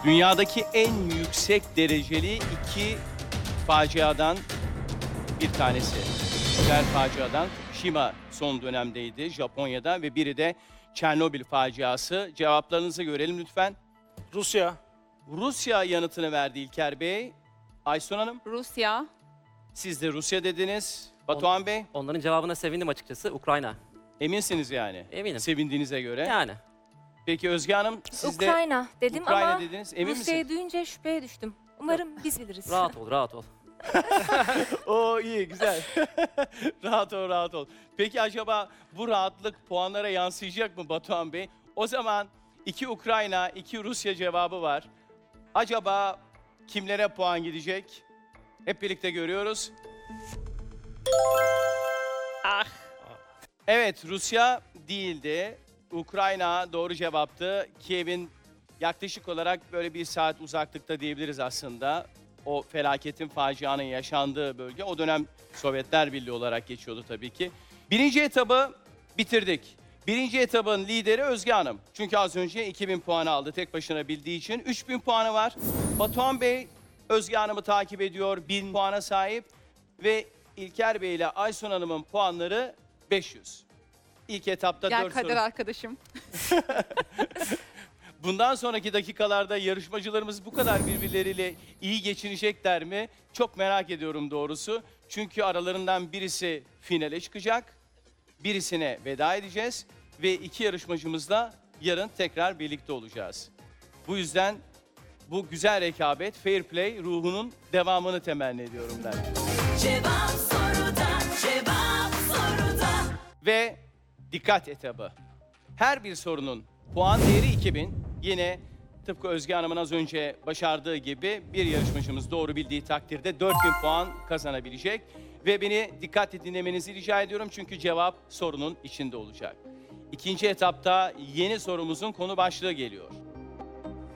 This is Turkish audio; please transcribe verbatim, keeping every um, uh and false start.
Dünyadaki en yüksek dereceli iki faciadan bir tanesi. Nükleer faciadan Fukushima son dönemdeydi Japonya'da ve biri de Çernobil faciası. Cevaplarınızı görelim lütfen. Rusya. Rusya yanıtını verdi İlker Bey. Aysun Hanım, Rusya. siz de Rusya dediniz. Batuhan Bey, Onların cevabına sevindim açıkçası. Ukrayna. eminsiniz yani. Eminim. Sevindiğinize göre. Yani. Peki Özge Hanım, siz de Ukrayna dedim Ukrayna ama dediniz. Emin Rusya'yı misiniz? duyunca şüpheye düştüm. Umarım biz biliriz. Rahat ol, rahat ol. Oo iyi, güzel. Rahat ol, rahat ol. Peki acaba bu rahatlık puanlara yansıyacak mı Batuhan Bey? O zaman iki Ukrayna, iki Rusya cevabı var. Acaba kimlere puan gidecek? Hep birlikte görüyoruz. Ah. Evet, Rusya değildi. Ukrayna doğru cevaptı. Kiev'in yaklaşık olarak böyle bir saat uzaklıkta diyebiliriz aslında. O felaketin, facianın yaşandığı bölge. O dönem Sovyetler Birliği olarak geçiyordu tabii ki. Birinci etabı bitirdik. Birinci etabın lideri Özge Hanım. Çünkü az önce iki bin puan aldı tek başına bildiği için. üç bin puanı var. Batuhan Bey Özge Hanım'ı takip ediyor. bin puana sahip. Ve İlker Bey ile Aysun Hanım'ın puanları beş yüz. İlk etapta Gel dört Kader soru. arkadaşım. Bundan sonraki dakikalarda yarışmacılarımız bu kadar birbirleriyle iyi geçinecekler mi? Çok merak ediyorum doğrusu. Çünkü aralarından birisi finale çıkacak. Birisine veda edeceğiz. Ve iki yarışmacımızla yarın tekrar birlikte olacağız. Bu yüzden bu güzel rekabet, fair play ruhunun devamını temenni ediyorum ben. Cevap soruda, cevap soruda. Ve dikkat etabı. Her bir sorunun puan değeri iki bin. Yine tıpkı Özge Hanım'ın az önce başardığı gibi bir yarışmacımız doğru bildiği takdirde dört bin puan kazanabilecek. Ve beni dikkatli dinlemenizi rica ediyorum çünkü cevap sorunun içinde olacak. İkinci etapta yeni sorumuzun konu başlığı geliyor.